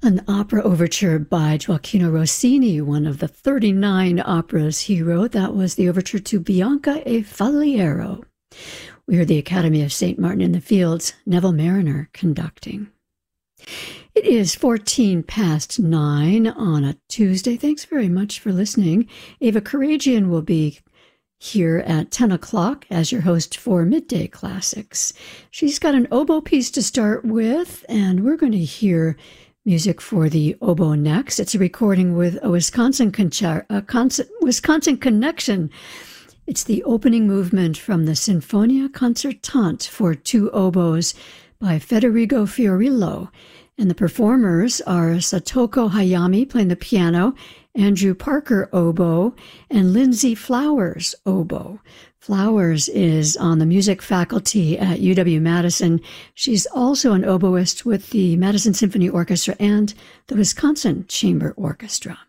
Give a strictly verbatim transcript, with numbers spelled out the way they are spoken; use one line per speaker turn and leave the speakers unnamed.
An opera overture by Gioacchino Rossini, one of the thirty-nine operas he wrote. That was the overture to Bianca e Faliero. We heard the Academy of Saint Martin in the Fields, Neville Marriner conducting. It is fourteen past nine on a Tuesday. Thanks very much for listening. Ava Karagian will be here at ten o'clock as your host for Midday Classics. She's got an oboe piece to start with, and we're going to hear music for the oboe next. It's a recording with a Wisconsin, concer- a concert, Wisconsin connection. It's the opening movement from the Sinfonia Concertante for two oboes by Federico Fiorillo. And the performers are Satoko Hayami playing the piano, Andrew Parker oboe, and Lindsay Flowers oboe. Flowers is on the music faculty at U W-Madison. She's also an oboist with the Madison Symphony Orchestra and the Wisconsin Chamber Orchestra.